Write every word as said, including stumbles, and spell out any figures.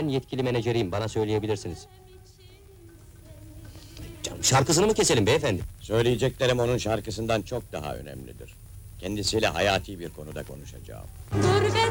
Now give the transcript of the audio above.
Ben yetkili menajeriyim, bana söyleyebilirsiniz. Canım, şarkısını mı keselim beyefendi? Söyleyeceklerim onun şarkısından çok daha önemlidir. Kendisiyle hayati bir konuda konuşacağım. Dur be